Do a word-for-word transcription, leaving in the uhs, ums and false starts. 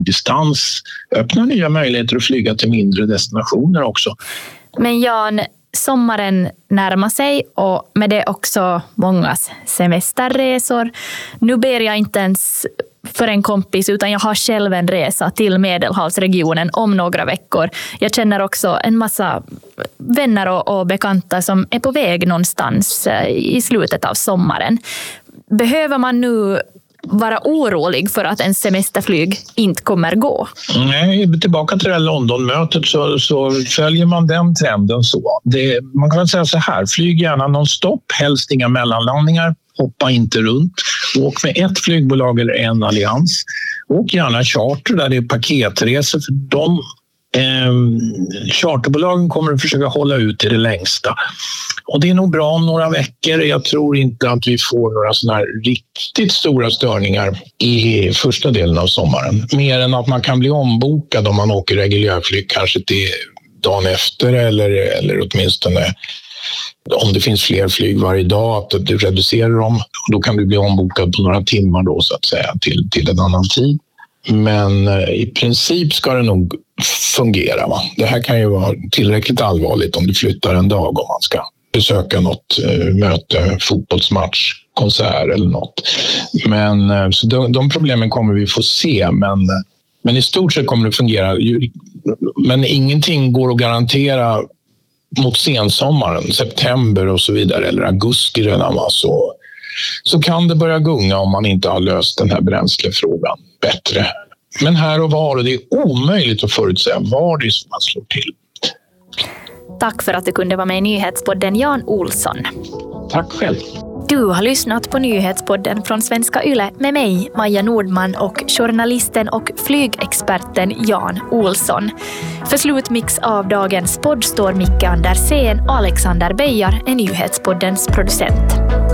distans öppnar nya möjligheter att flyga till mindre destinationer också. Men Jan, sommaren närmar sig och med det också mångas semesterresor. Nu ber jag inte ens för en kompis utan jag har själv en resa till Medelhavsregionen om några veckor. Jag känner också en massa vänner och, och bekanta som är på väg någonstans i slutet av sommaren. Behöver man nu vara orolig för att en semesterflyg inte kommer gå? Nej, tillbaka till det här Londonmötet så, så följer man den trenden så. Det, man kan väl säga så här, flyg gärna non-stop, helst inga mellanlandningar, hoppa inte runt. Åk med ett flygbolag eller en allians. Åk gärna charter där det är paketresor för de eh, charterbolagen kommer att försöka hålla ut i det längsta. Och det är nog bra om några veckor. Jag tror inte att vi får några såna här riktigt stora störningar i första delen av sommaren. Mer än att man kan bli ombokad om man åker reguljärflyg kanske till dagen efter eller, eller åtminstone om det finns fler flyg varje dag att du reducerar dem. Då kan du bli ombokad på några timmar då så att säga till, till en annan tid. Men i princip ska det nog fungera. Va? Det här kan ju vara tillräckligt allvarligt om du flyttar en dag om man ska besöka något eh, möte, fotbollsmatch, konsert eller något. Men eh, så de, de problemen kommer vi få se, men, men i stort sett kommer det fungera. Men ingenting går att garantera mot sensommaren, september och så vidare, eller augusti redan. Va? Så, så kan det börja gunga om man inte har löst den här bränslefrågan bättre. Men här och var, och det är omöjligt att förutsäga var det är som man slår till. Tack för att du kunde vara med i Nyhetspodden, Jan Olsson. Tack själv. Du har lyssnat på Nyhetspodden från Svenska Yle med mig, Maja Nordman, och journalisten och flygexperten Jan Olsson. För slutmix av dagens podd står Micke Andersén och Alexander Beijar är Nyhetspoddens producent.